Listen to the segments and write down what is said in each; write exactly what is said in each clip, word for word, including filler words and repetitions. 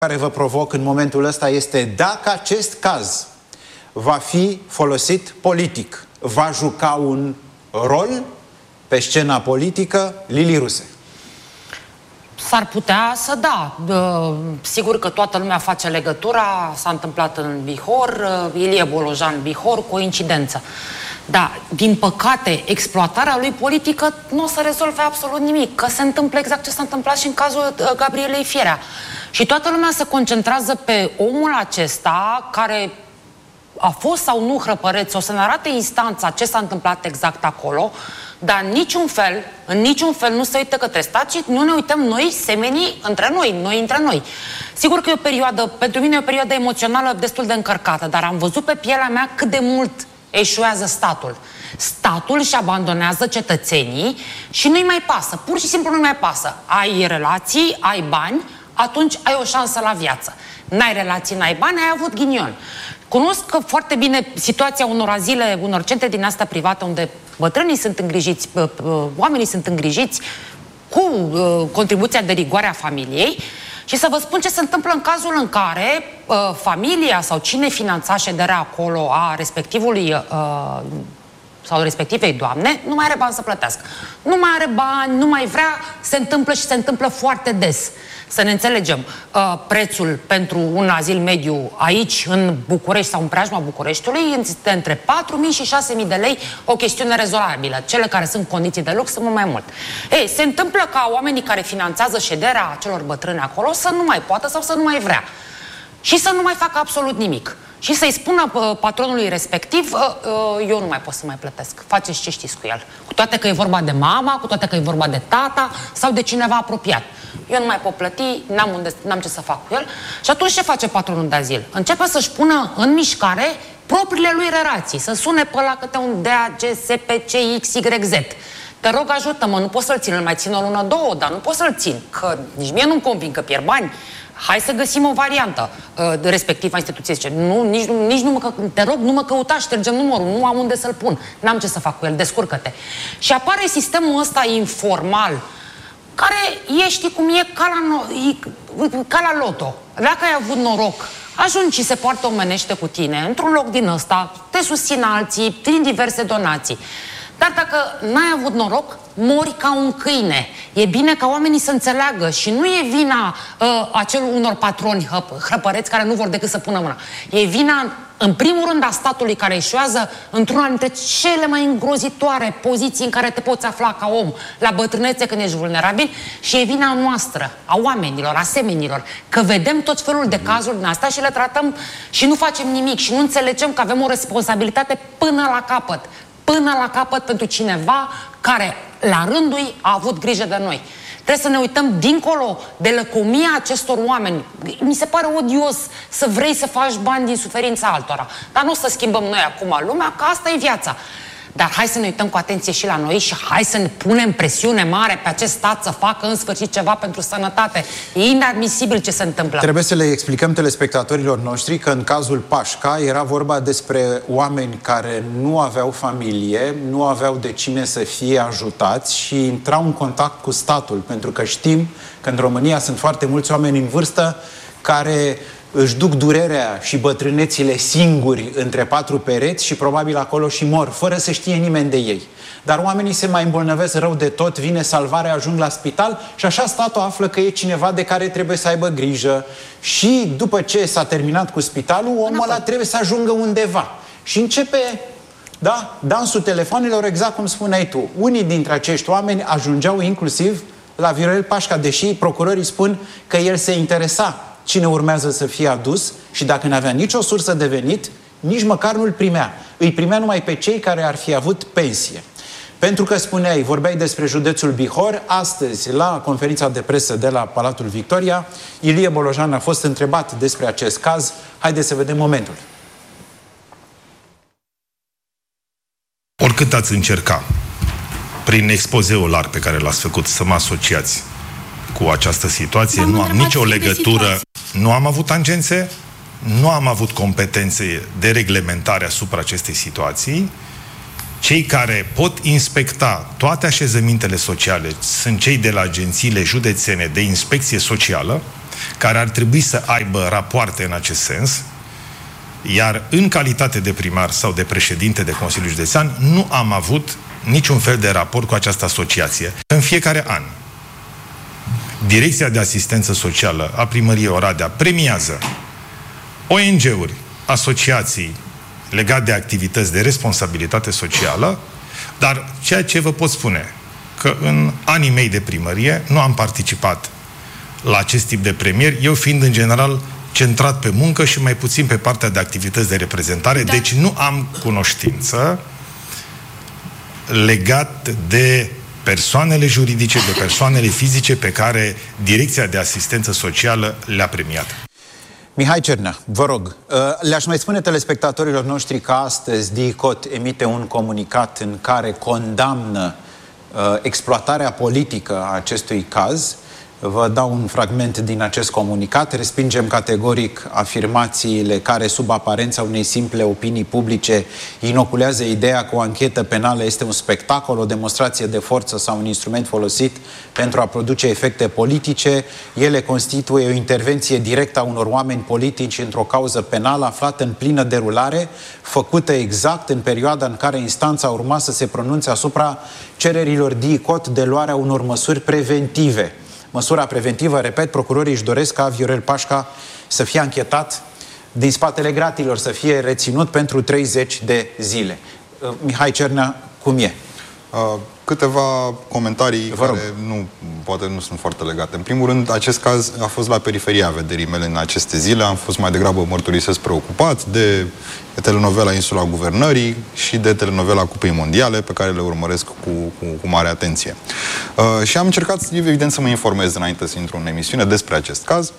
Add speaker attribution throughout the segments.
Speaker 1: care vă provoc în momentul ăsta este dacă acest caz va fi folosit politic, va juca un rol pe scena politică. Lili Ruse.
Speaker 2: S-ar putea să da. Sigur că toată lumea face legătura, s-a întâmplat în Bihor, Ilie Bolojan Bihor, coincidență. Dar, din păcate, exploatarea lui politică nu o să rezolve absolut nimic, că se întâmplă exact ce s-a întâmplat și în cazul Gabrielei Firea. Și toată lumea se concentrează pe omul acesta care a fost sau nu hrăpăreț, o să ne arate instanța ce s-a întâmplat exact acolo, dar în niciun fel, în niciun fel nu se uită către stat și nu ne uităm noi, semenii, între noi, noi între noi. Sigur că e o perioadă, pentru mine e o perioadă emoțională destul de încărcată, dar am văzut pe pielea mea cât de mult eșuează statul. Statul își abandonează cetățenii și nu-i mai pasă, pur și simplu nu-i mai pasă. Ai relații, ai bani, atunci ai o șansă la viață. N-ai relații, n-ai bani, ai avut ghinion. Cunosc foarte bine situația unor azile, unor centre din astea private unde bătrânii sunt îngrijiți, oamenii sunt îngrijiți cu contribuția de rigoare a familiei și să vă spun ce se întâmplă în cazul în care familia sau cine finanța șederea acolo a respectivului sau respectivei doamne, nu mai are bani să plătească. Nu mai are bani, nu mai vrea, se întâmplă și se întâmplă foarte des. Să ne înțelegem, uh, prețul pentru un azil mediu aici, în București sau în preajma Bucureștiului, este între patru mii și șase mii de lei, o chestiune rezolabilă. Cele care sunt condiții de lux sunt mult mai mult. Ei, se întâmplă ca oamenii care finanțează șederea celor bătrâni acolo să nu mai poată sau să nu mai vrea. Și să nu mai facă absolut nimic. Și să-i spună uh, patronului respectiv, uh, uh, eu nu mai pot să mai plătesc. Faceți ce știți cu el. Cu toate că e vorba de mama, cu toate că e vorba de tata sau de cineva apropiat. Eu nu mai pot plăti, n-am, unde, n-am ce să fac cu el. Și atunci ce face patronul de azil? Începe să-și pună în mișcare propriile lui relații. Să sune pe la câte un D A G, S P C, X, Y, Z. Te rog, ajută-mă, nu pot să-l țin, îl mai țin o lună, două, dar nu pot să-l țin. Că nici mie nu-mi convin că pierd bani. Hai să găsim o variantă. Uh, respectiva instituție zice, nu, nici, nici nu mă, te rog, nu mă căuta, ștergem numărul, nu am unde să-l pun. N-am ce să fac cu el, descurcă-te. Și apare sistemul ăsta informal, care e, știi cum e, ca la, e, ca la loto. Dacă ai avut noroc, ajungi și se poartă omenește cu tine, într-un loc din ăsta, te susțin alții, prin diverse donații. Dar dacă n-ai avut noroc, mori ca un câine. E bine ca oamenii să înțeleagă și nu e vina uh, acelor unor patroni hrăpăreți care nu vor decât să pună mâna. E vina, în primul rând, a statului care eșuează într-una dintre cele mai îngrozitoare poziții în care te poți afla ca om, la bătrânețe când ești vulnerabil, și e vina noastră, a oamenilor, a semenilor, că vedem tot felul de cazuri din astea și le tratăm și nu facem nimic și nu înțelegem că avem o responsabilitate până la capăt. Până la capăt pentru cineva care, la rândul ei, a avut grijă de noi. Trebuie să ne uităm dincolo de lăcomia acestor oameni. Mi se pare odios să vrei să faci bani din suferința altora. Dar nu o să schimbăm noi acum lumea, că asta e viața. Dar hai să ne uităm cu atenție și la noi și hai să ne punem presiune mare pe acest stat să facă în sfârșit ceva pentru sănătate. E inadmisibil ce se întâmplă.
Speaker 1: Trebuie să le explicăm telespectatorilor noștri că în cazul Pașca era vorba despre oameni care nu aveau familie, nu aveau de cine să fie ajutați și intrau în contact cu statul, pentru că știm că în România sunt foarte mulți oameni în vârstă care își duc durerea și bătrânețile singuri între patru pereți și probabil acolo și mor, fără să știe nimeni de ei. Dar oamenii se mai îmbolnăvesc rău de tot, vine salvarea, ajung la spital și așa statul află că e cineva de care trebuie să aibă grijă și după ce s-a terminat cu spitalul, omul ăla trebuie să ajungă undeva. Și începe, da, dansul telefonelor, exact cum spuneai tu. Unii dintre acești oameni ajungeau inclusiv la Viorel Pașca, deși procurorii spun că el se interesa cine urmează să fie adus și dacă n-avea nicio sursă de venit, nici măcar nu-l primea. Îi primea numai pe cei care ar fi avut pensie. Pentru că spuneai, vorbeai despre județul Bihor, astăzi, la conferința de presă de la Palatul Victoria, Ilie Bolojan a fost întrebat despre acest caz. Haideți să vedem momentul.
Speaker 3: Oricât ați încerca, prin expozeul larg pe care l-ați făcut, să mă asociați cu această situație, nu am nicio legătură, nu am avut tangențe, nu am avut competențe de reglementare asupra acestei situații. Cei care pot inspecta toate așezămintele sociale sunt cei de la agențiile județene de inspecție socială, care ar trebui să aibă rapoarte în acest sens, iar în calitate de primar sau de președinte de Consiliul Județean nu am avut niciun fel de raport cu această asociație. În fiecare an, Direcția de Asistență Socială a Primăriei Oradea premiază O N G-uri, asociații legate de activități de responsabilitate socială, dar ceea ce vă pot spune, că în anii mei de primărie nu am participat la acest tip de premieri, eu fiind în general centrat pe muncă și mai puțin pe partea de activități de reprezentare, da. Deci nu am cunoștință legat de persoanele juridice, de persoanele fizice pe care Direcția de Asistență Socială le-a premiat.
Speaker 1: Mihai Cernea, vă rog, le-aș mai spune telespectatorilor noștri că astăzi D I C O T emite un comunicat în care condamnă exploatarea politică a acestui caz. Vă dau un fragment din acest comunicat. Respingem categoric afirmațiile care, sub aparența unei simple opinii publice, inoculează ideea că o anchetă penală este un spectacol, o demonstrație de forță sau un instrument folosit pentru a produce efecte politice. Ele constituie o intervenție directă a unor oameni politici într-o cauză penală aflată în plină derulare, făcută exact în perioada în care instanța urma să se pronunțe asupra cererilor D I C O T de luarea unor măsuri preventive. Măsura preventivă, repet, procurorii își doresc ca Viorel Pașca să fie anchetat din spatele gratilor, să fie reținut pentru treizeci de zile. Mihai Cernea, cum e?
Speaker 4: Uh, câteva comentarii care nu, poate nu sunt foarte legate. În primul rând, acest caz a fost la periferia vederii mele în aceste zile. Am fost mai degrabă, mărturisesc, preocupat de telenovela Insula Guvernării și de telenovela Cupei Mondiale, pe care le urmăresc cu, cu, cu mare atenție. Uh, și am încercat, evident, să mă informez înainte să intru în emisiune despre acest caz.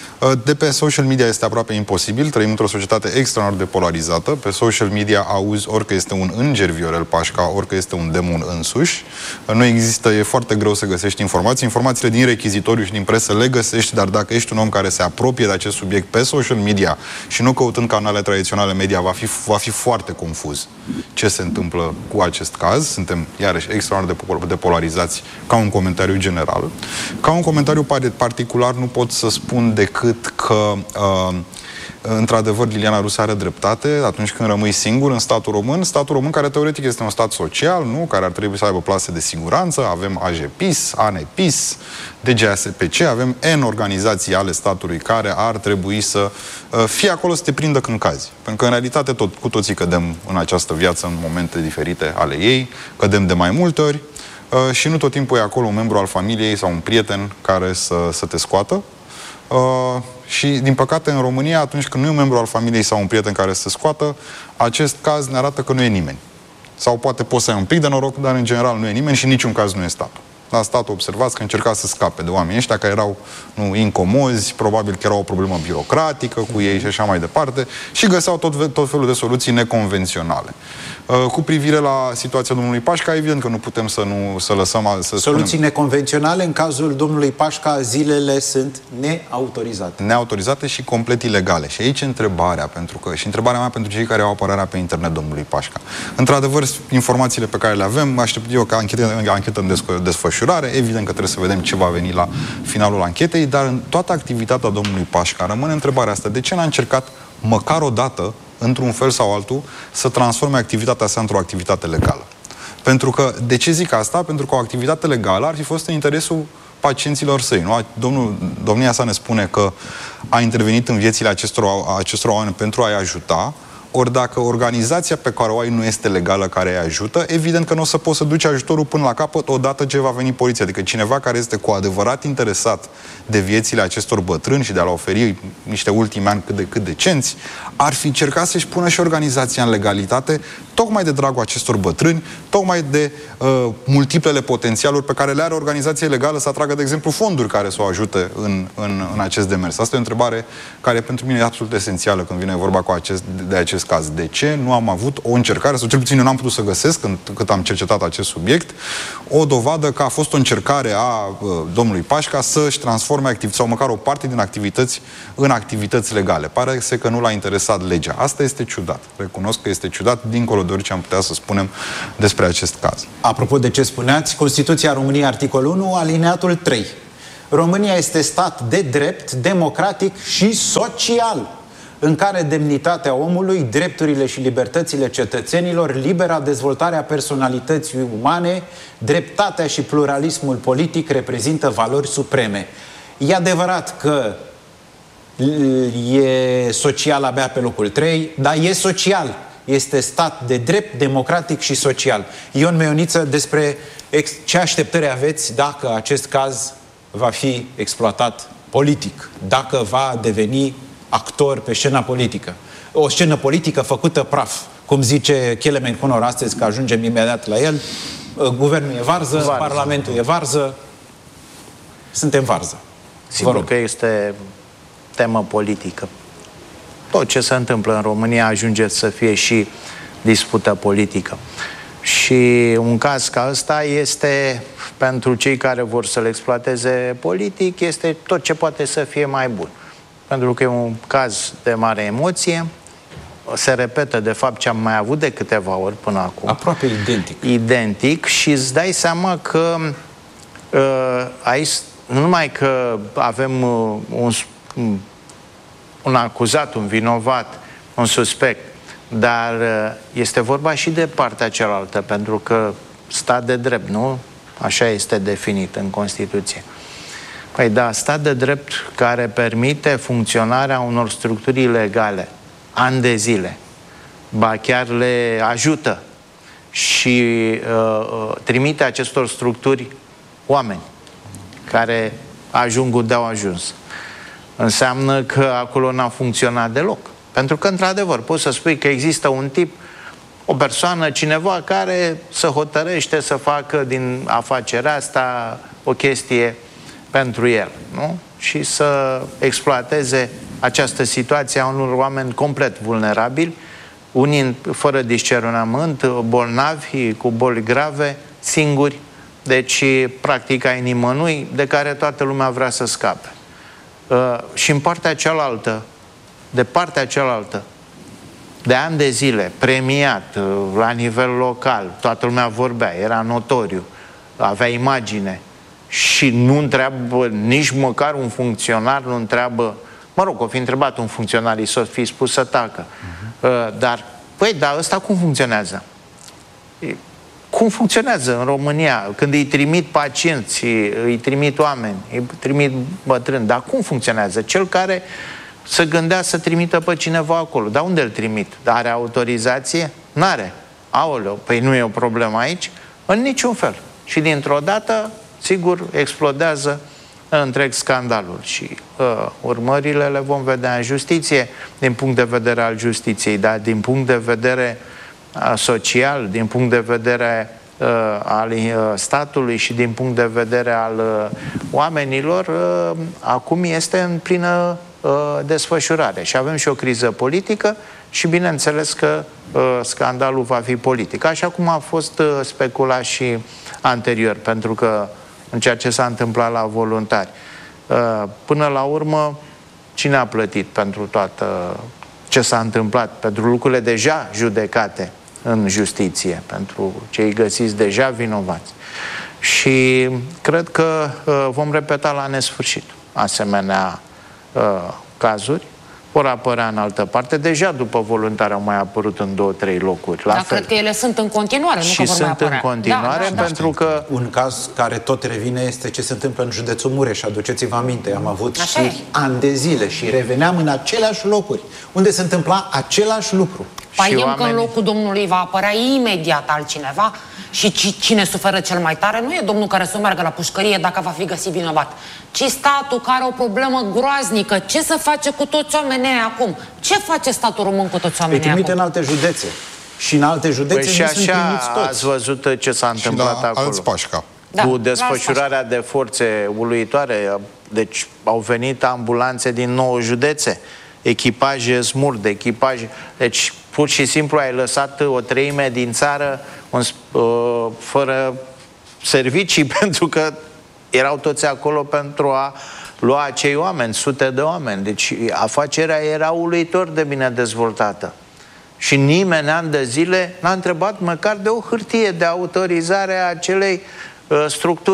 Speaker 4: De pe social media este aproape imposibil, trăim într-o societate extraordinar de polarizată. Pe social media auzi ori că este un înger Viorel Pașca, ori că este un demon însuși. Nu există, e foarte greu să găsești informații. Informațiile din rechizitoriu și din presă le găsești, dar dacă ești un om care se apropie de acest subiect pe social media și nu căutând canale tradiționale media, va fi, va fi foarte confuz ce se întâmplă cu acest caz. Suntem, iarăși, extraordinar de polarizați ca un comentariu general. Ca un comentariu particular nu pot să spun decât că, uh, într-adevăr, Liliana Rusu are dreptate atunci când rămâi singur în statul român, statul român care teoretic este un stat social, nu? Care ar trebui să aibă plase de siguranță, avem A J P I S, A N P I S, D G A S P C, avem N organizații ale statului care ar trebui să uh, fie acolo să te prindă când cazi. Pentru că, în realitate, tot, cu toții cădem în această viață în momente diferite ale ei, cădem de mai multe ori uh, și nu tot timpul e acolo un membru al familiei sau un prieten care să, să te scoată. Uh, și, din păcate, în România, atunci când nu e un membru al familiei sau un prieten care să se scoată, acest caz ne arată că nu e nimeni. Sau poate poți să ai un pic de noroc, dar în general nu e nimeni și niciun caz nu e statul. La statul observați că încerca să scape de oamenii ăștia care erau nu, incomozi, probabil că era o problemă birocratică cu ei și așa mai departe, și găseau tot, tot felul de soluții neconvenționale. Uh, cu privire la situația domnului Pașca, evident că nu putem să nu să lăsăm... Să
Speaker 1: Soluții
Speaker 4: spunem...
Speaker 1: neconvenționale, în cazul domnului Pașca, zilele sunt neautorizate.
Speaker 4: Neautorizate și complet ilegale. Și aici întrebarea, pentru că, și întrebarea mea pentru cei care au apărarea pe internet domnului Pașca. Într-adevăr, informațiile pe care le avem, aștept eu ca anchetă, anchetă în desfășurare, evident că trebuie să vedem ce va veni la finalul anchetei, dar în toată activitatea domnului Pașca rămâne întrebarea asta: de ce n-a încercat măcar o dată, într-un fel sau altul, să transforme activitatea sa într-o activitate legală? Pentru că, de ce zic asta? Pentru că o activitate legală ar fi fost în interesul pacienților săi, nu? Domnul, domnia sa ne spune că a intervenit în viețile acestor, acestor oameni pentru a-i ajuta. Ori dacă organizația pe care o ai nu este legală, care îi ajută, evident că nu o să poți să duci ajutorul până la capăt odată ce va veni poliția. Adică cineva care este cu adevărat interesat de viețile acestor bătrâni și de a le oferi niște ultimi ani cât de cât decenți, ar fi încercat să-și pună și organizația în legalitate, tocmai de dragul acestor bătrâni, tocmai de uh, multiplele potențialuri pe care le are organizația legală să atragă, de exemplu, fonduri care să o ajute în, în, în acest demers. Asta e o întrebare care pentru mine e absolut esențială când vine vorba cu acest, de acest caz. De ce nu am avut o încercare, sau cel puțin eu n-am putut să găsesc, când, cât am cercetat acest subiect, o dovadă că a fost o încercare a uh, domnului Pașca să-și transforme activități, sau măcar o parte din activități, în activități legale. Pare să că nu l-a interesat legea. Asta este ciudat. Recunosc că este ciudat, dincolo de orice am putea să spunem despre acest caz.
Speaker 1: Apropo de ce spuneați, Constituția României, articolul unu, alineatul trei. România este stat de drept, democratic și social, în care demnitatea omului, drepturile și libertățile cetățenilor, libera dezvoltare a personalității umane, dreptatea și pluralismul politic reprezintă valori supreme. E adevărat că e social abia pe locul trei, dar e social. Este stat de drept, democratic și social. Ion Meioniță, despre ce așteptări aveți dacă acest caz va fi exploatat politic, dacă va deveni actor pe scena politică. O scenă politică făcută praf. Cum zice Kelemen Conor astăzi, că ajungem imediat la el, guvernul e varză, varză. Parlamentul e varză, suntem varză.
Speaker 5: Sigur că este temă politică. Tot ce se întâmplă în România ajunge să fie și dispută politică. Și un caz ca ăsta este, pentru cei care vor să-l exploateze politic, este tot ce poate să fie mai bun. Pentru că e un caz de mare emoție, se repetă de fapt ce am mai avut de câteva ori până acum.
Speaker 1: Aproape identic.
Speaker 5: Identic și îți dai seama că uh, aici nu numai că avem uh, un, un acuzat, un vinovat, un suspect, dar uh, este vorba și de partea cealaltă, pentru că stat de drept, nu? Așa este definit în Constituție. Păi da, stat de drept care permite funcționarea unor structuri ilegale ani de zile, ba chiar le ajută și uh, trimite acestor structuri oameni care ajung unde au ajuns. Înseamnă că acolo n-a funcționat deloc. Pentru că, într-adevăr, poți să spui că există un tip, o persoană, cineva care se hotărăște să facă din afacerea asta o chestie pentru el, nu? Și să exploateze această situație a unor oameni complet vulnerabili, unii fără discernământ, bolnavi, cu boli grave, singuri, deci practic ai nimănui de care toată lumea vrea să scape. Uh, și în partea cealaltă, de partea cealaltă, de ani de zile, premiat uh, la nivel local, toată lumea vorbea, era notoriu, avea imagine și nu întreabă nici măcar un funcționar, nu întreabă, mă rog, o fi întrebat un funcționar, i s-o fi spus să tacă. Uh-huh. Uh, dar, păi, dar ăsta cum funcționează? Cum funcționează în România? Când îi trimit pacienți, îi trimit oameni, îi trimit bătrâni, dar cum funcționează? Cel care să gândea să trimită pe cineva acolo, dar unde îl trimit? Dar are autorizație? N-are. Aoleu, păi nu e o problemă aici? În niciun fel. Și dintr-o dată, sigur, explodează întreg scandalul și uh, urmările le vom vedea în justiție, din punct de vedere al justiției, dar din punct de vedere uh, social, din punct de vedere uh, al uh, statului și din punct de vedere al uh, oamenilor, uh, acum este în plină uh, desfășurare. Și avem și o criză politică și bineînțeles că uh, scandalul va fi politic, așa cum a fost uh, speculat și anterior, pentru că în ceea ce s-a întâmplat la voluntari. Până la urmă, cine a plătit pentru toată ce s-a întâmplat, pentru lucrurile deja judecate în justiție, pentru cei găsiți deja vinovați? Și cred că vom repeta la nesfârșit asemenea cazuri. Vor apărea în altă parte. Deja după voluntari au mai apărut în două, trei locuri. La
Speaker 2: Dar
Speaker 5: fel.
Speaker 2: cred că ele sunt în continuare, nu
Speaker 5: și
Speaker 2: că vor
Speaker 5: sunt
Speaker 2: mai apărea.
Speaker 5: în continuare,
Speaker 2: da, da,
Speaker 5: pentru
Speaker 2: da.
Speaker 5: că...
Speaker 1: Un caz care tot revine este ce se întâmplă în județul Mureș. Aduceți-vă aminte, am avut
Speaker 2: Așa
Speaker 1: și ani de zile și reveneam în aceleași locuri, unde se întâmpla același lucru.
Speaker 2: Paiem
Speaker 5: oamenii...
Speaker 2: că în locul domnului va apărea imediat altcineva și cine suferă cel mai tare nu e domnul care să meargă la pușcărie dacă va fi găsit vinovat, ci statul care are o problemă groaznică. Ce să face cu toți oamenii acum? Ce face statul român cu toți oamenii acum?
Speaker 1: Îi trimite în alte județe. Și în alte județe
Speaker 5: Păi și
Speaker 1: nu sunt
Speaker 5: așa
Speaker 1: primiți toți.
Speaker 5: ați văzut ce s-a întâmplat
Speaker 4: și la
Speaker 5: acolo.
Speaker 4: alți Pașca.
Speaker 2: Da,
Speaker 5: Cu desfășurarea de forțe uluitoare. Deci au venit ambulanțe din nouă județe, echipaje smurde, echipaje... Deci pur și simplu ai lăsat o treime din țară un, uh, fără servicii, pentru că erau toți acolo pentru a lua acei oameni, sute de oameni. Deci afacerea era uluitor de bine dezvoltată. Și nimeni, ani de zile, n-a întrebat măcar de o hârtie de autorizare a acelei uh, structuri.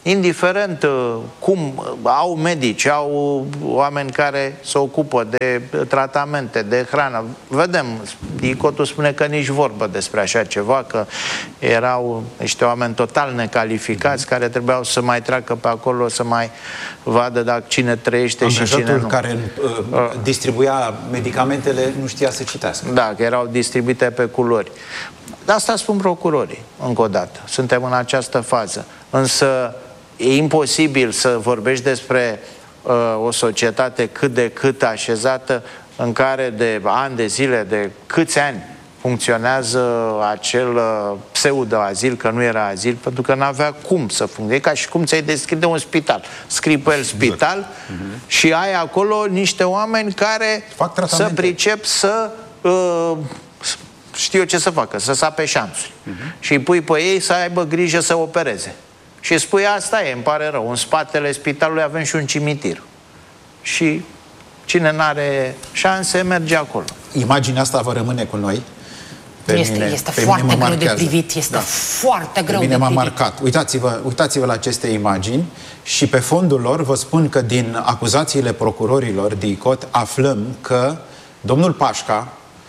Speaker 5: indiferent cum au medici, au oameni care se ocupă de tratamente, de hrană. Vedem, Dicotul spune că nici vorbă despre așa ceva, că erau niște oameni total necalificați care trebuiau să mai treacă pe acolo, să mai vadă dacă cine trăiește și cine nu.
Speaker 1: Care uh, distribuia medicamentele nu știa să citească.
Speaker 5: Da, că erau distribuite pe culori. De asta spun procurorii, încă o dată. Suntem în această fază. Însă e imposibil să vorbești despre uh, o societate cât de cât așezată în care de ani de zile, de câți ani funcționează acel uh, pseudo-azil, că nu era azil, pentru că n-avea cum să funcționeze. Ca și cum ți-ai deschide un spital. Scrii pe el spital exact. uh-huh. și ai acolo niște oameni care să pricep să... Uh, știu ce să facă, să sape șanțuri. Uh-huh. Și îi pui pe ei să aibă grijă să opereze. Și spui, asta e, îmi pare rău, în spatele spitalului avem și un cimitir. Și cine n-are șanse, merge acolo.
Speaker 1: Imaginea asta va rămâne cu noi.
Speaker 2: Pe este
Speaker 1: mine,
Speaker 2: este
Speaker 1: pe
Speaker 2: foarte
Speaker 1: mine
Speaker 2: greu de privit, este da. foarte greu
Speaker 1: pe mine
Speaker 2: de
Speaker 1: m-a
Speaker 2: privit.
Speaker 1: marcat. Uitați-vă, uitați-vă la aceste imagini și pe fondul lor vă spun că din acuzațiile procurorilor DICOT aflăm că domnul Pașca,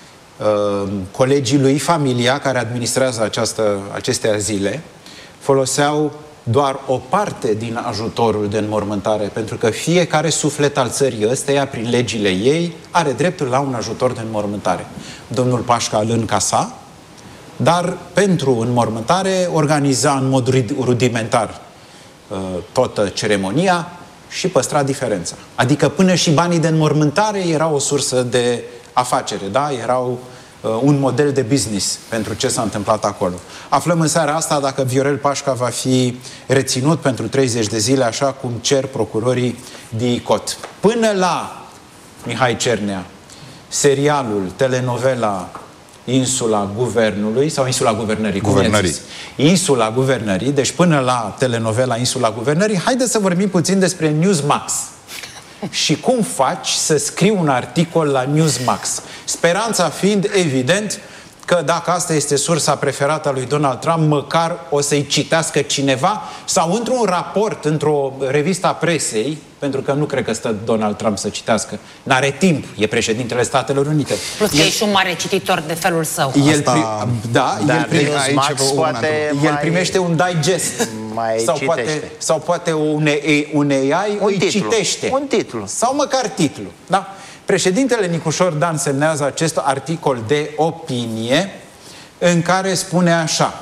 Speaker 1: colegii lui, familia care administrează această, aceste azile, foloseau doar o parte din ajutorul de înmormântare, pentru că fiecare suflet al țării ăsteia, prin legile ei, are dreptul la un ajutor de înmormântare. Domnul Pașca îl încasa, dar pentru înmormântare organiza în mod rudimentar toată ceremonia și păstra diferența. Adică până și banii de înmormântare erau o sursă de afacere, da? Erau uh, un model de business pentru ce s-a întâmplat acolo. Aflăm în seara asta dacă Viorel Pașca va fi reținut pentru treizeci de zile, așa cum cer procurorii DICOT. Până la Mihai Cernea, serialul, telenovela Insula Guvernului, sau Insula Guvernării,
Speaker 4: Guvernării.
Speaker 1: Insula Guvernării, deci până la telenovela Insula Guvernării, haideți să vorbim puțin despre Newsmax. Și cum faci să scrii un articol la Newsmax? Speranța fiind, evident, că dacă asta este sursa preferată a lui Donald Trump, măcar o să-i citească cineva, sau într-un raport, într-o revistă a presei, pentru că nu cred că stă Donald Trump să citească. N-are timp, e președintele Statelor Unite.
Speaker 2: Plus că el, e și un mare cititor de felul său.
Speaker 1: El, asta... Da,
Speaker 5: Dar
Speaker 1: el, prime...
Speaker 5: aici poate
Speaker 1: el mai... primește un digest.
Speaker 5: Mai
Speaker 1: sau, poate, sau poate un, un A I
Speaker 5: un
Speaker 1: îi
Speaker 5: titlu.
Speaker 1: citește.
Speaker 5: Un titlu.
Speaker 1: Sau măcar titlu. Da? Președintele Nicușor Dan semnează acest articol de opinie în care spune așa: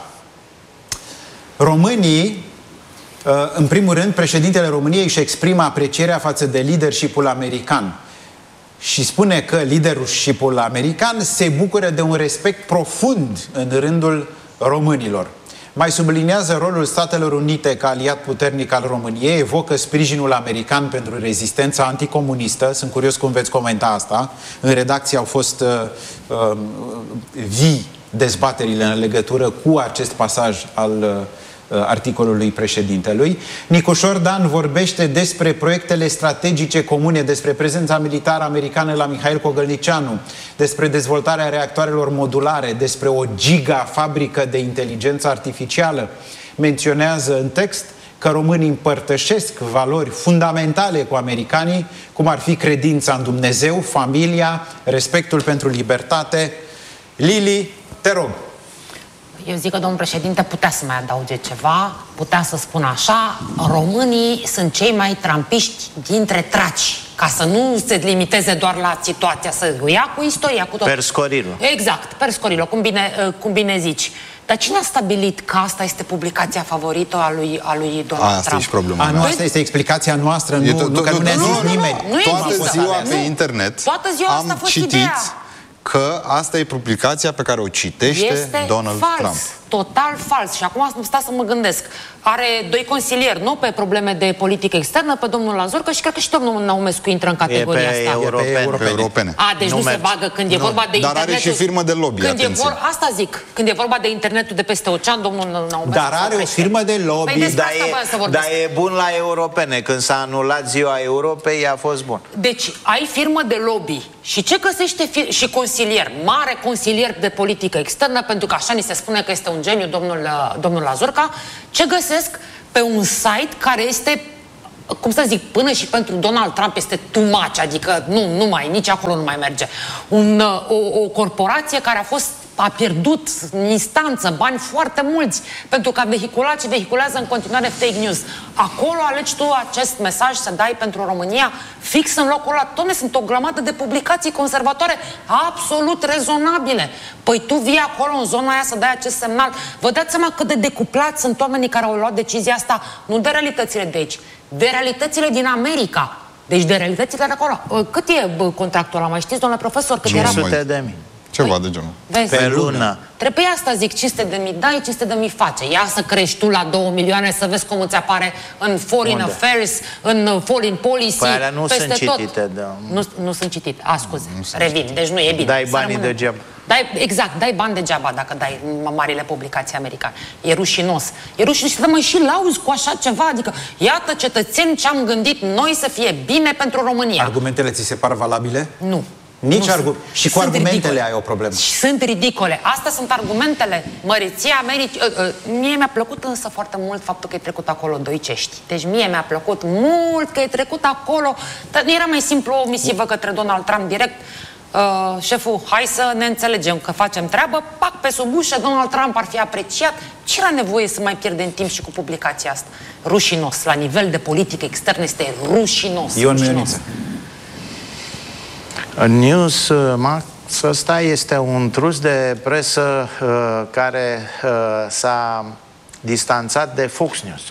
Speaker 1: românii, în primul rând, președintele României își exprimă aprecierea față de leadership-ul american și spune că leadership-ul american se bucură de un respect profund în rândul românilor. Mai subliniază rolul Statelor Unite ca aliat puternic al României, evocă sprijinul american pentru rezistența anticomunistă. Sunt curios cum veți comenta asta. În redacție au fost uh, uh, vii dezbaterile în legătură cu acest pasaj al uh, articolului președintelui. Nicușor Dan vorbește despre proiectele strategice comune, despre prezența militară americană la Mihail Cogălnicianu, despre dezvoltarea reactoarelor modulare, despre o gigafabrică de inteligență artificială. Menționează în text că românii împărtășesc valori fundamentale cu americanii, cum ar fi credința în Dumnezeu, familia, respectul pentru libertate. Lili, te rog.
Speaker 2: Eu zic că domnul președinte putea să mai adauge ceva, putea să spună așa: românii sunt cei mai trampiști dintre traci, ca să nu se limiteze doar la situația, să o ia cu istoria, cu tot.
Speaker 5: Perscorilo.
Speaker 2: Exact, perscorilo, cum bine, cum bine zici. Dar cine a stabilit că asta este publicația favorită a lui, a lui Donald
Speaker 4: asta
Speaker 2: Trump?
Speaker 4: E problema
Speaker 1: a, nu, asta este explicația noastră, nu,
Speaker 4: to-
Speaker 1: nu, că nu ne-a zis
Speaker 2: nu,
Speaker 1: nimeni.
Speaker 2: Nu, nu,
Speaker 4: Toată
Speaker 2: există.
Speaker 4: ziua pe
Speaker 2: Nu.
Speaker 4: internet
Speaker 2: Toată ziua asta a
Speaker 4: am
Speaker 2: fost
Speaker 4: citit
Speaker 2: ideea.
Speaker 4: că asta e publicația pe care o citește
Speaker 2: Este
Speaker 4: Donald
Speaker 2: fals,
Speaker 4: Trump.
Speaker 2: total fals. Și acum stau să mă gândesc. Are doi consilieri, nu? Pe probleme de politică externă, pe domnul Lazurcă și cred că și domnul Naumescu intră în categoria
Speaker 5: e pe
Speaker 2: asta.
Speaker 5: europene.
Speaker 4: E pe europene.
Speaker 2: A, deci nu,
Speaker 5: Nu
Speaker 2: se
Speaker 5: merge.
Speaker 2: bagă când e
Speaker 4: Nu.
Speaker 2: vorba de
Speaker 4: Dar
Speaker 2: internetul.
Speaker 4: are și firmă de lobby,
Speaker 2: când e
Speaker 4: atenție.
Speaker 2: vor... Asta zic. Când e vorba de internetul de peste ocean, domnul Naumescu.
Speaker 1: Dar are o firmă de lobby.
Speaker 2: Păi
Speaker 5: Dar
Speaker 2: asta voiam să
Speaker 5: e,
Speaker 2: vorbesc.
Speaker 5: dar e bun la europene. Când s-a anulat ziua Europei, a fost bun.
Speaker 2: Deci, ai firmă de lobby și ce găsește fi- și consilier, mare consilier de politică externă, pentru că așa ni se spune că este un un geniu, domnul, domnul Lazurca, ce găsesc pe un site care este, cum să zic, până și pentru Donald Trump este too much, adică nu, nu mai, nici acolo nu mai merge. Un, o, o corporație care a fost, a pierdut în instanță bani foarte mulți pentru că a vehiculat și vehiculează în continuare fake news. Acolo alegi tu acest mesaj să dai pentru România fix în locul ăla. Doamne, sunt o grămadă de publicații conservatoare absolut rezonabile. Păi tu vii acolo în zona aia să dai acest semnal. Vă dați seama cât de decuplați sunt oamenii care au luat decizia asta, nu de realitățile de aici, de realitățile din America. Deci de realitățile de acolo. Cât e bă, contractul ăla? Mai știți, domnule profesor? Cât
Speaker 5: cinci sute de mii.
Speaker 4: Ceva
Speaker 2: păi,
Speaker 4: de genul.
Speaker 2: Vezi?
Speaker 5: Pe lună.
Speaker 2: Trebuie asta, zic, cinci sute de mii dai, cinci sute de mii face. Ia să crești tu la două milioane să vezi cum îți apare în Foreign
Speaker 5: Unde?
Speaker 2: Affairs, în Foreign Policy,
Speaker 5: păi alea nu
Speaker 2: peste
Speaker 5: sunt
Speaker 2: tot.
Speaker 5: citite, da.
Speaker 2: Nu, nu sunt citite. A, scuze, revin. Deci nu e bine.
Speaker 5: Dai
Speaker 2: Să
Speaker 5: banii
Speaker 2: rămână.
Speaker 5: degeaba.
Speaker 2: Dai, exact, dai bani degeaba dacă dai în marile publicații americane. E rușinos. E rușinos și să mă și lauzi cu așa ceva. Adică, iată, cetățeni, ce am gândit noi să fie bine pentru România.
Speaker 1: Argumentele ți se par valabile?
Speaker 2: Nu.
Speaker 1: Nici
Speaker 2: nu
Speaker 1: argu-
Speaker 2: sunt.
Speaker 1: Și cu
Speaker 2: Sunt
Speaker 1: argumentele
Speaker 2: ridicole.
Speaker 1: ai o problemă.
Speaker 2: Și sunt ridicole. Astea sunt argumentele măreției Americii. Uh, uh, mie mi-a plăcut însă foarte mult faptul că e trecut acolo doi cești. Deci mie mi-a plăcut mult că e trecut acolo. Dar era mai simplu o misivă către Donald Trump direct. Uh, șeful, hai să ne înțelegem că facem treabă, pac pe sub ușă, Donald Trump ar fi apreciat. Ce era nevoie să mai pierdem timp și cu publicația asta? Rușinos. La nivel de politică externă este rușinos.
Speaker 1: Ion
Speaker 2: rușinos.
Speaker 1: Mioniță.
Speaker 5: News Max ăsta este un trus de presă uh, care uh, s-a distanțat de Fox News.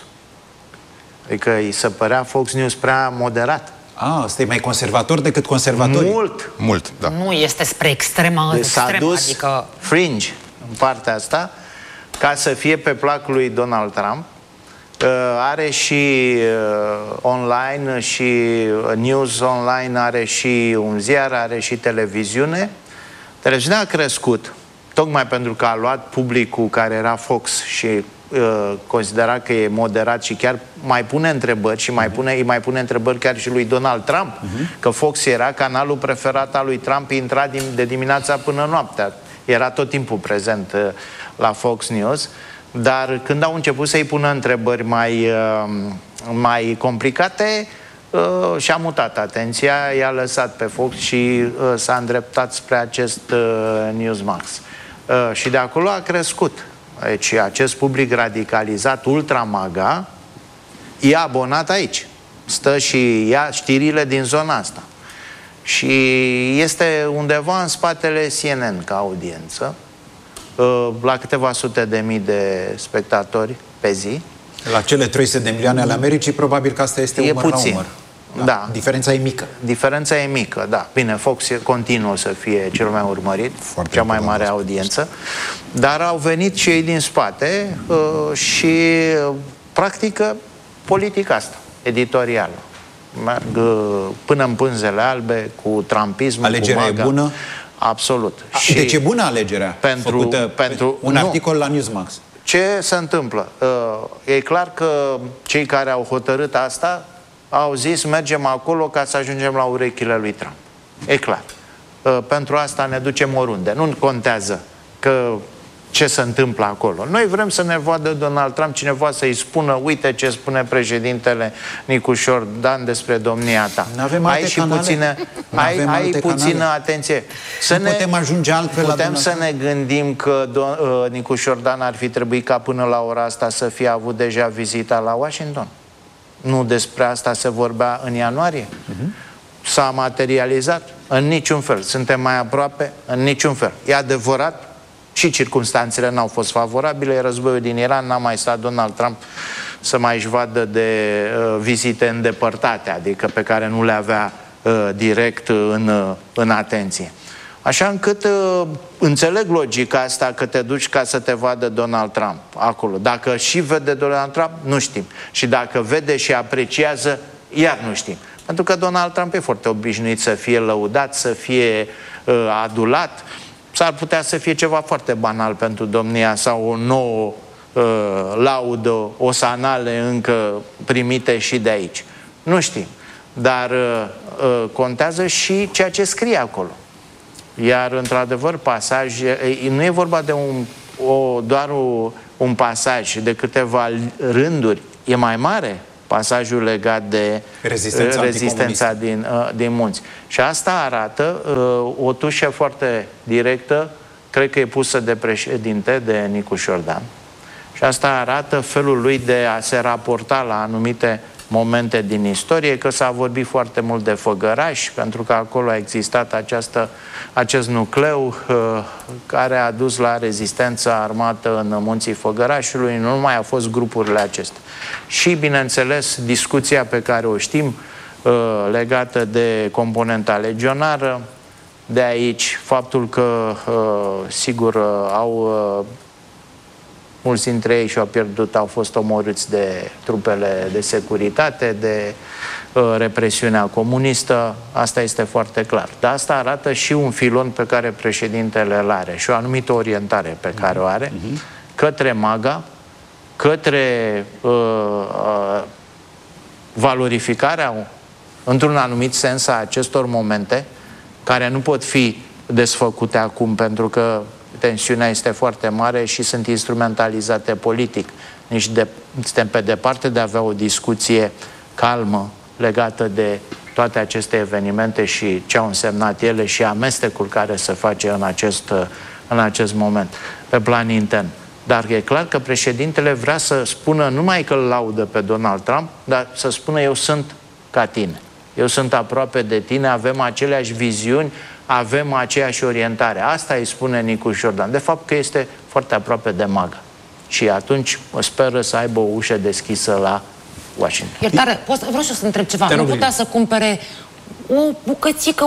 Speaker 5: Adică îi se părea Fox News prea moderat.
Speaker 1: Ah, ăsta e mai conservator decât conservatorii.
Speaker 5: Mult!
Speaker 4: Mult, da.
Speaker 2: Nu este spre extrema
Speaker 5: Deci s-a
Speaker 2: extremă,
Speaker 5: dus
Speaker 2: adică...
Speaker 5: fringe în partea asta ca să fie pe placul lui Donald Trump. Uh, are și uh, online și uh, news online, are și un ziar, are și televiziune. Televiziunea a crescut tocmai pentru că a luat publicul care era Fox și uh, considera că e moderat și chiar mai pune întrebări și mai pune, îi mai pune întrebări chiar și lui Donald Trump, uh-huh. că Fox era canalul preferat al lui Trump, intra din, de dimineața până noaptea. Era tot timpul prezent uh, la Fox News. Dar când au început să-i pună întrebări mai, mai complicate, și-a mutat atenția, i-a lăsat pe Fox și s-a îndreptat spre acest Newsmax. Și de acolo a crescut. Deci acest public radicalizat, ultra-maga, e abonat aici. Stă și ia știrile din zona asta. Și este undeva în spatele C N N ca audiență, la câteva sute de mii de spectatori pe zi.
Speaker 1: La cele trei sute de milioane ale Americii, probabil că asta este
Speaker 5: e
Speaker 1: umăr
Speaker 5: puțin.
Speaker 1: la umăr. Da.
Speaker 5: Da.
Speaker 1: Diferența e mică.
Speaker 5: Diferența e mică, da. Bine, Fox continuă să fie cel mai urmărit,
Speaker 4: Foarte
Speaker 5: cea mai mare audiență, dar au venit și ei din spate uh, și uh, practică politica asta, editorială. Merg uh, până în pânzele albe, cu trumpismul,
Speaker 1: Alegerea
Speaker 5: cu
Speaker 1: e
Speaker 5: maga.
Speaker 1: bună?
Speaker 5: Absolut.
Speaker 1: A, și deci e bună alegerea
Speaker 5: pentru,
Speaker 1: făcută
Speaker 5: pentru
Speaker 1: un
Speaker 5: nu.
Speaker 1: articol la Newsmax.
Speaker 5: Ce se întâmplă? Uh, e clar că cei care au hotărât asta au zis mergem acolo ca să ajungem la urechile lui Trump. E clar. Uh, pentru asta ne ducem oriunde. Nu contează că ce se întâmplă acolo. Noi vrem să ne vadă Donald Trump, cineva să-i spună uite ce spune președintele Nicușor Dan despre domnia ta.
Speaker 1: N-avem
Speaker 5: ai
Speaker 1: alte
Speaker 5: și
Speaker 1: canale?
Speaker 5: puțină, ai,
Speaker 1: N-avem
Speaker 5: ai
Speaker 1: alte
Speaker 5: puțină
Speaker 1: canale?
Speaker 5: atenție. Să
Speaker 1: Nu putem ajunge altfel la
Speaker 5: Putem
Speaker 1: Donald
Speaker 5: să ne gândim că do- uh, Nicușor Dan ar fi trebuit ca până la ora asta să fie avut deja vizita la Washington. Nu despre asta se vorbea în ianuarie? Uh-huh. S-a materializat? În niciun fel. Suntem mai aproape? În niciun fel. E adevărat, și circumstanțele n-au fost favorabile, războiul din Iran, n-a mai stat Donald Trump să mai își vadă de uh, vizite îndepărtate, adică pe care nu le avea uh, direct în, uh, în atenție. Așa încât uh, înțeleg logica asta că te duci ca să te vadă Donald Trump acolo. Dacă și vede Donald Trump, nu știm. Și dacă vede și apreciază, iar nu știm. Pentru că Donald Trump e foarte obișnuit să fie lăudat, să fie uh, adulat. S-ar putea să fie ceva foarte banal pentru domnia sau o nouă uh, laudă, o sanale încă primite și de aici. Nu știm. Dar uh, uh, contează și ceea ce scrie acolo. Iar, într-adevăr, pasaj, nu e vorba de un, o, doar o, un pasaj de câteva rânduri, e mai mare pasajul legat de
Speaker 1: rezistența,
Speaker 5: rezistența din, din munți. Și asta arată o tușă foarte directă, cred că e pusă de președinte, de Nicu Șordan. Și asta arată felul lui de a se raporta la anumite momente din istorie, că s-a vorbit foarte mult de Făgăraș, pentru că acolo a existat această, acest nucleu uh, care a dus la rezistența armată în munții Făgărașului, nu numai au fost grupurile acestea. Și, bineînțeles, discuția pe care o știm uh, legată de componenta legionară, de aici faptul că, uh, sigur, uh, au... Uh, mulți dintre ei și-au pierdut, au fost omorâți de trupele de securitate, de uh, represiunea comunistă, asta este foarte clar. Dar asta arată și un filon pe care președintele îl are și o anumită orientare pe care o are către MAGA, către uh, uh, valorificarea, într-un anumit sens, a acestor momente, care nu pot fi desfăcute acum, pentru că tensiunea este foarte mare și sunt instrumentalizate politic. Nici de, suntem pe departe de a avea o discuție calmă legată de toate aceste evenimente și ce au însemnat ele și amestecul care se face în acest, în acest moment, pe plan intern. Dar e clar că președintele vrea să spună, numai că îl laudă pe Donald Trump, dar să spună: eu sunt ca tine, eu sunt aproape de tine, avem aceleași viziuni, avem aceeași orientare. Asta îi spune Nicu Șordan. De fapt că este foarte aproape de MAGA. Și atunci speră să aibă o ușă deschisă la Washington.
Speaker 2: Iertare, poți, vreau și să întreb ceva. Nu putea să cumpere o bucățică, o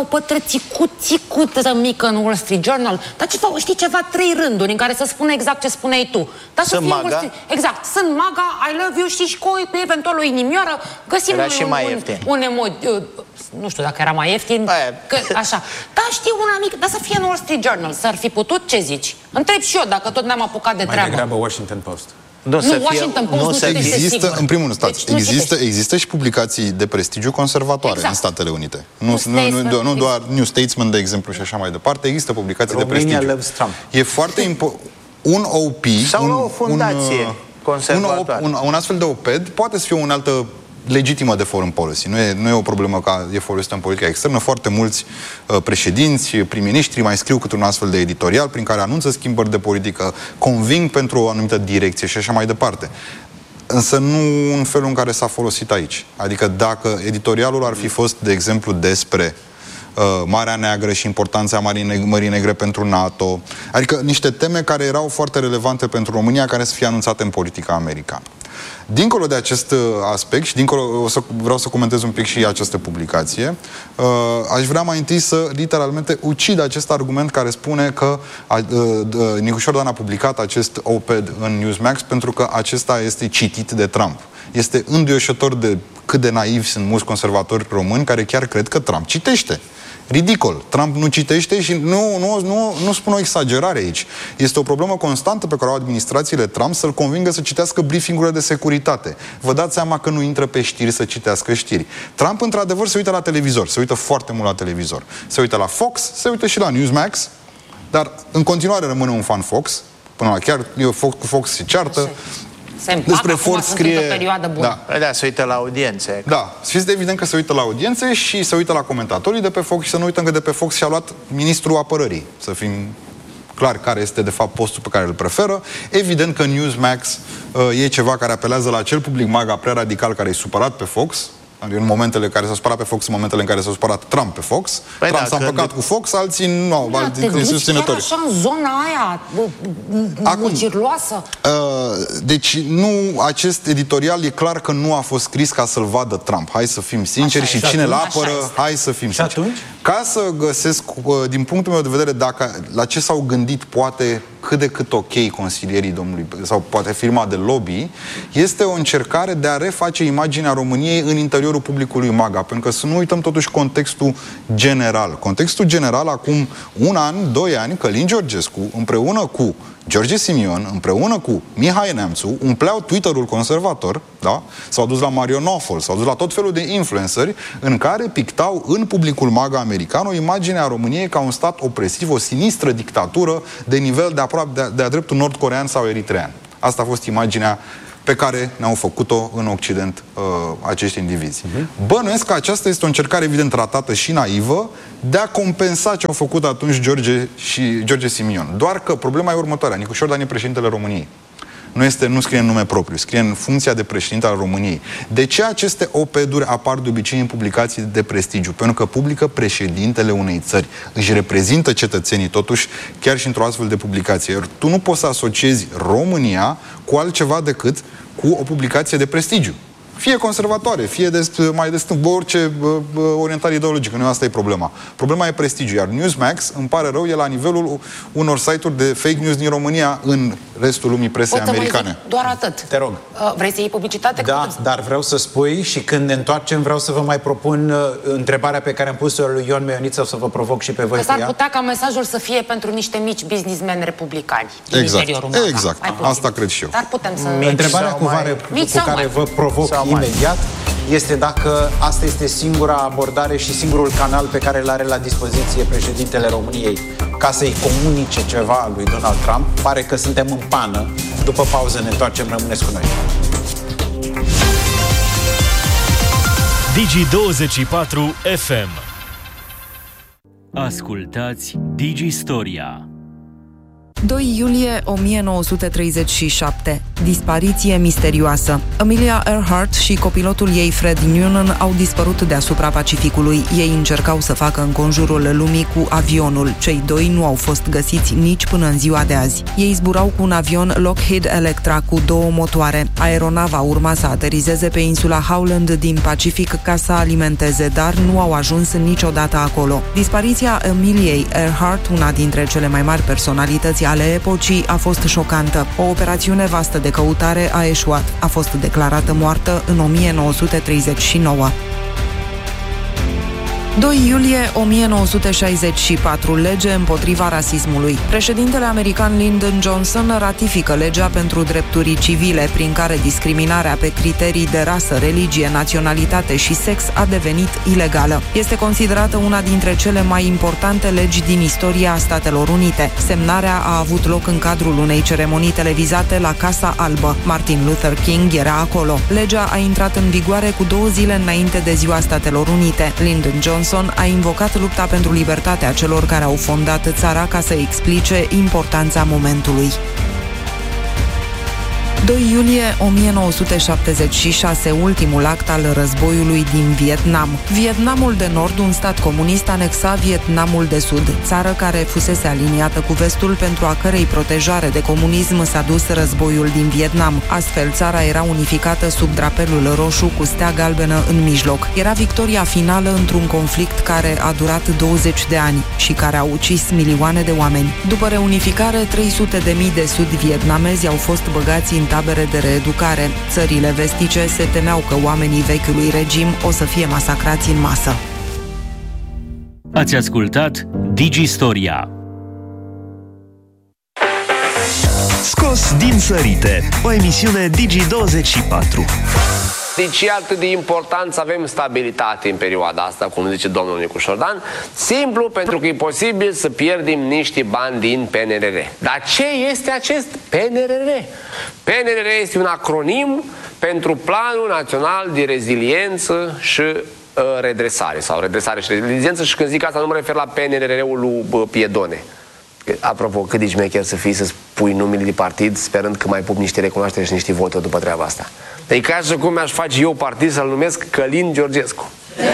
Speaker 2: pătrățicuță mică în Wall Street Journal, dar ceva, știi, ceva, trei rânduri în care să spună exact ce spuneai tu. Dar
Speaker 5: sunt MAGA?
Speaker 2: Street, exact, sunt MAGA, I love you, știi, și cu eventual o inimioară, găsim
Speaker 5: era
Speaker 2: un,
Speaker 5: și mai
Speaker 2: un,
Speaker 5: ieftin.
Speaker 2: un emoji, nu știu dacă era mai ieftin, că, așa. Dar știu una mică, dar să fie în Wall Street Journal, s-ar fi putut, ce zici? Întreb și eu, dacă tot ne-am apucat de
Speaker 1: mai
Speaker 2: treabă.
Speaker 1: Mai degrabă Washington Post.
Speaker 5: Nu,
Speaker 2: nu, Washington Post nu, nu
Speaker 4: există, în primul rând, stați, deci, există, există și publicații de prestigiu conservatoare exact. în Statele Unite. Nu, nu, nu, nu, nu doar New Statesman, de exemplu, și așa mai departe. Există publicații
Speaker 1: Romania
Speaker 4: de prestigiu.
Speaker 1: loves Trump.
Speaker 4: E foarte important. Un O P...
Speaker 5: Sau
Speaker 4: un,
Speaker 5: o fundație
Speaker 4: un,
Speaker 5: conservatoare.
Speaker 4: Un, un, un astfel de O P E D poate să fie o altă legitimă de foreign policy. Nu e, nu e o problemă ca e folosită în politica externă. Foarte mulți uh, președinți, prim-ministri mai scriu câte un astfel de editorial prin care anunță schimbări de politică, conving pentru o anumită direcție și așa mai departe. Însă nu în felul în care s-a folosit aici. Adică dacă editorialul ar fi fost, de exemplu, despre uh, Marea Neagră și importanța Mării Negre, Mării Negre pentru NATO, adică niște teme care erau foarte relevante pentru România, care să fie anunțate în politica americană. Dincolo de acest uh, aspect și dincolo, o să, vreau să comentez un pic și această publicație, uh, aș vrea mai întâi să literalmente ucid acest argument care spune că uh, uh, Nicu Șordan a publicat acest O P E D în Newsmax pentru că acesta este citit de Trump. Este înduioșător de cât de naivi sunt mulți conservatori români care chiar cred că Trump citește. Ridicol. Trump nu citește și nu, nu, nu, nu spun o exagerare aici. Este o problemă constantă pe care o au administrațiile Trump să-l convingă să citească briefingurile de securitate. Vă dați seama că nu intră pe știri să citească știri. Trump, într-adevăr, se uită la televizor. Se uită foarte mult la televizor. Se uită la Fox, se uită și la Newsmax, dar în continuare rămâne un fan Fox. Până la chiar eu, Fox, cu Fox se ceartă.
Speaker 2: Se despre Ford scrie... perioadă bună.
Speaker 5: Da. Da, se uită la audiențe.
Speaker 4: Da, fiți de evident că se uită la audiențe și se uită la comentatorii de pe Fox și să nu uităm că de pe Fox și-a luat ministrul apărării. Să fim clar care este de fapt postul pe care îl preferă. Evident că Newsmax uh, e ceva care apelează la acel public MAGA prea radical care e supărat pe Fox. În momentele în care s-a supărat pe Fox, în momentele în care s-a supărat Trump pe Fox. Păi Trump da, s-a împăcat de... cu Fox, alții nu au,
Speaker 2: da, te duci chiar așa în zona aia mucirloasă?
Speaker 4: Uh, deci nu, acest editorial e clar că nu a fost scris ca să-l vadă Trump. Hai să fim sinceri și, și cine îl apără, hai să fim sinceri.
Speaker 1: Atunci?
Speaker 4: Ca să găsesc, din punctul meu de vedere, dacă, la ce s-au gândit poate cât de cât ok consilierii domnului, sau poate firma de lobby, este o încercare de a reface imaginea României în interiorul publicului MAGA, pentru că să nu uităm totuși contextul general. Contextul general, acum un an, doi ani, Călin Georgescu, împreună cu George Simion, împreună cu Mihai Neamțu, umpleau Twitter-ul conservator, da? S-au dus la Mario Knopfler, s-au dus la tot felul de influenceri în care pictau în publicul MAGA american o imagine a României ca un stat opresiv, o sinistră dictatură de nivel de aproape de-a de dreptul nord-corean sau eritrean. Asta a fost imaginea pe care ne-au făcut-o în Occident uh, acești indivizi. Uh-huh. Bănuiesc că aceasta este o încercare evident ratată și naivă de a compensa ce au făcut atunci George și George Simion. Doar că problema e următoarea. Nicușor Dan e președintele României. Nu, este, nu scrie în nume propriu, scrie în funcția de președinte al României. De ce aceste opeduri apar de obicei în publicații de prestigiu? Pentru că publică președintele unei țări. Își reprezintă cetățenii, totuși, chiar și într-o astfel de publicație. Iar tu nu poți să asociezi România cu altceva decât cu o publicație de prestigiu. Fie conservatoare, fie de, mai de stâng, orice uh, orientare ideologică. Nu asta e problema. Problema e prestigiu. Iar Newsmax, îmi pare rău, e la nivelul unor site-uri de fake news din România în restul lumii presei
Speaker 2: Pot
Speaker 1: americane.
Speaker 2: Doar atât.
Speaker 1: Te rog.
Speaker 2: Uh, vrei să iei publicitate?
Speaker 1: Da, dar vreau să spui și când ne întoarcem vreau să vă mai propun uh, întrebarea pe care am pus-o lui Ion Meioniță, să vă provoc și pe voi.
Speaker 2: S-ar putea ca mesajul să fie pentru niște mici businessmen republicani.
Speaker 4: Exact. Exact. Asta cred și eu.
Speaker 2: Dar putem să...
Speaker 1: Întrebarea cu, mai... cu care vă provoc imediat este dacă asta este singura abordare și singurul canal pe care îl are la dispoziție președintele României ca să-i comunice ceva lui Donald Trump. Pare că suntem în pană. După pauză ne întoarcem, rămâneți cu noi.
Speaker 6: Digi douăzeci și patru F M. Ascultați Digi Storia.
Speaker 7: doi iulie o mie nouă sute treizeci și șapte. Dispariție misterioasă. Amelia Earhart și copilotul ei Fred Noonan au dispărut deasupra Pacificului. Ei încercau să facă înconjurul lumii cu avionul. Cei doi nu au fost găsiți nici până în ziua de azi. Ei zburau cu un avion Lockheed Electra cu două motoare. Aeronava urma să aterizeze pe insula Howland din Pacific ca să alimenteze, dar nu au ajuns niciodată acolo. Dispariția Ameliei Earhart, una dintre cele mai mari personalități ale epocii, a fost șocantă. O operațiune vastă de căutare a eșuat. A fost declarată moartă în o mie nouă sute treizeci și nouă. doi iulie o mie nouă sute șaizeci și patru. Lege împotriva rasismului. Președintele american Lyndon Johnson ratifică legea pentru drepturi civile, prin care discriminarea pe criterii de rasă, religie, naționalitate și sex a devenit ilegală. Este considerată una dintre cele mai importante legi din istoria Statelor Unite. Semnarea a avut loc în cadrul unei ceremonii televizate la Casa Albă. Martin Luther King era acolo. Legea a intrat în vigoare cu două zile înainte de Ziua Statelor Unite. Lyndon Johnson a invocat lupta pentru libertatea celor care au fondat țara ca să explice importanța momentului. doi iulie o mie nouă sute șaptezeci și șase, ultimul act al războiului din Vietnam. Vietnamul de Nord, un stat comunist, anexa Vietnamul de Sud, țară care fusese aliniată cu vestul, pentru a cărei protejare de comunism s-a dus războiul din Vietnam. Astfel, țara era unificată sub drapelul roșu cu stea galbenă în mijloc. Era victoria finală într-un conflict care a durat douăzeci de ani și care a ucis milioane de oameni. După reunificare, trei sute de mii de sud-vietnamezi au fost băgați în tabere de reeducare. Țările vestice se temeau că oamenii vechiului regim o să fie masacrați în masă.
Speaker 6: Ați ascultat Digi Storia.
Speaker 8: Scos din sărite, o emisiune Digi douăzeci și patru.
Speaker 9: Deci e atât de important să avem stabilitate în perioada asta, cum zice domnul Nicușor Dan, simplu pentru că e posibil să pierdem niște bani din P N R R. Dar ce este acest P N R R? P N R R este un acronim pentru Planul Național de Reziliență și uh, Redresare, sau Redresare și Reziliență, și când zic asta nu mă refer la P N R R-ul lui uh, Piedone. Apropo, cât de șmecher să fii să spui numele de partid sperând că mai pup niște recunoaștere și niște voturi după treaba asta. E ca și cum mi-aș face eu partid să-l numesc Călin Georgescu.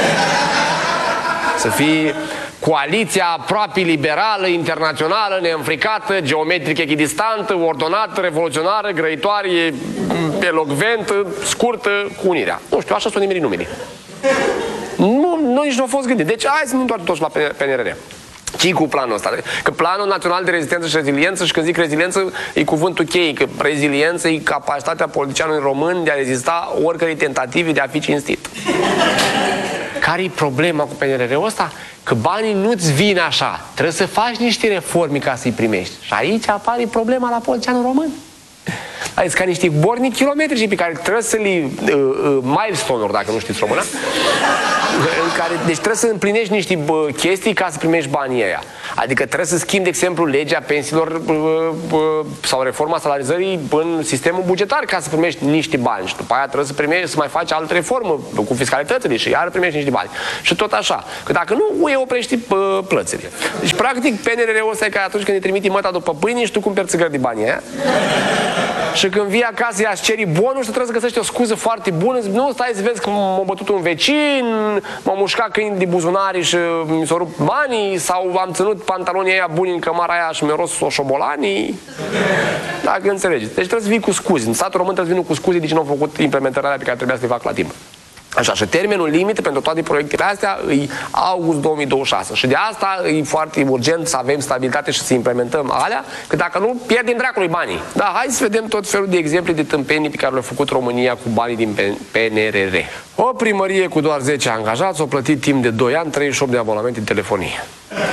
Speaker 9: Să fie coaliția aproape liberală, internațională, neînfricată, geometric echidistantă, ordonată, revoluționară, grăitoare, elocventă, scurtă, cu unirea. Nu știu, așa sunt nimerii numele. Nu, nu, nici nu au fost gândit. Deci hai să ne întoarcem toți la P N R R. Ce cu planul ăsta? Că Planul Național de Rezistență și Reziliență, și când zic reziliență, e cuvântul cheie, că reziliență e capacitatea politicianului român de a rezista oricărei tentative de a fi cinstit. Care e problema cu P N R R-ul ăsta? Că banii nu-ți vin așa. Trebuie să faci niște reforme ca să-i primești. Și aici apare problema la politicianul român. Adică ca niște borni kilometrici pe care trebuie să le... Uh, uh, milestone-uri, dacă nu știți română. În care, deci trebuie să împlinești niște bă, chestii ca să primești banii ăia. Adică trebuie să schimbi, de exemplu, legea pensiilor uh, uh, sau reforma salarizării în sistemul bugetar ca să primești niște bani. Și după aia trebuie să primești, să mai faci altă reformă cu fiscalitățile și iar primești niște bani. Și tot așa. Că dacă nu, U E oprești uh, plățile. Deci, practic, P N R R-ul ăsta e ca atunci când îi trimiti măta după pâine și tu cumperi țigări de banii aia. Și când vii acasă, ea-ți ceri bonul și tu trebuie să găsești o scuză foarte bună. Zic, nu, stai să vezi că m-a bătut un vecin, m-a mușcat câini de buzunari și mi s-au rupt banii, sau am ținut pantalonii aia buni în cămara aia și mi-au rost oșobolanii. Dacă înțelegeți. Deci trebuie să vii cu scuze. În statul român trebuie să vină cu scuze de ce nu au făcut implementarea pe care trebuia să le fac la timp. Așa, și termenul limit pentru toate proiectele astea e august două mii douăzeci și șase. Și de asta e foarte urgent să avem stabilitate și să implementăm alea, că dacă nu, pierdem dracului banii. Da, hai să vedem tot felul de exemple de tâmpenii pe care le-a făcut România cu banii din P N R R. O primărie cu doar zece angajați a plătit timp de doi ani treizeci și opt de abonamente de telefonie.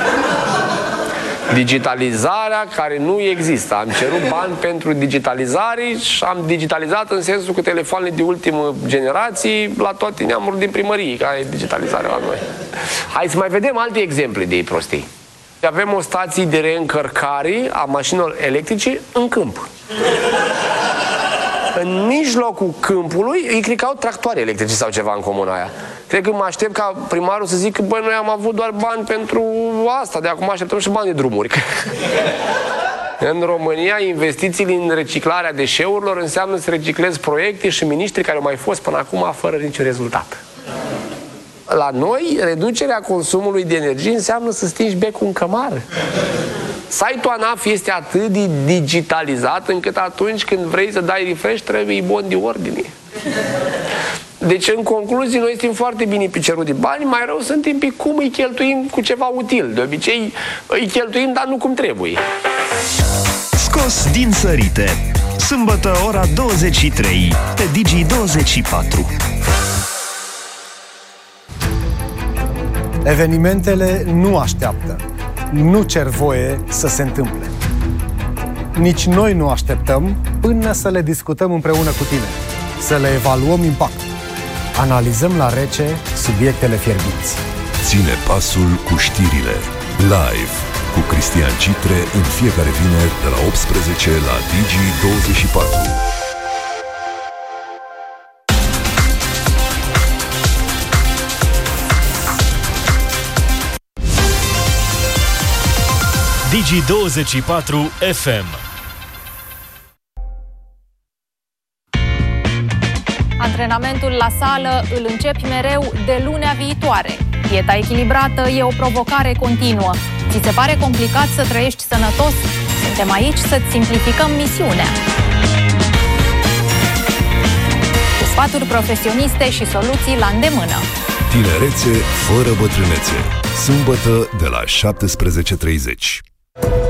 Speaker 9: Digitalizarea care nu există. Am cerut bani pentru digitalizare și am digitalizat în sensul cu telefoanele de ultimă generație la toate neamurile din primărie, care e digitalizarea la noi. Hai să mai vedem alte exemple de prostii. Avem o stație de reîncărcare a mașinilor electrice în câmp. În mijlocul câmpului îi cred că au tractoare electrice sau ceva în comuna aia. Cred că mă aștept ca primarul să zică, băi, noi am avut doar bani pentru asta, de acum așteptăm și bani de drumuri. În România, investițiile în reciclarea deșeurilor înseamnă să reciclezi proiecte și miniștri care au mai fost până acum fără niciun rezultat. La noi, reducerea consumului de energie înseamnă să stingi becul în cămară. Site-ul ANAF este atât de digitalizat încât atunci când vrei să dai refresh trebuie bon de ordine. Deci, în concluzie, noi suntem foarte bine pe cerul de bani, mai rău suntem pe cum îi cheltuim cu ceva util. De obicei, îi cheltuim, dar nu cum trebuie.
Speaker 8: Scos din sărite. Sâmbătă, ora douăzeci și trei, pe Digi douăzeci și patru.
Speaker 10: Evenimentele nu așteaptă. Nu cer voie să se întâmple. Nici noi nu așteptăm până să le discutăm împreună cu tine, să le evaluăm impactul. Analizăm la rece subiectele fierbinți.
Speaker 11: Ține pasul cu știrile. Live cu Cristian Citre în fiecare vineri de la optsprezece la Digi douăzeci și patru.
Speaker 6: Digi douăzeci și patru F M.
Speaker 12: Antrenamentul la sală îl începi mereu de lunea viitoare. Dieta echilibrată e o provocare continuă. Ți se pare complicat să trăiești sănătos? Suntem aici să-ți simplificăm misiunea. Cu sfaturi profesioniste și soluții la îndemână.
Speaker 11: Tinerețe fără bătrânețe. Sâmbătă de la șaptesprezece și treizeci.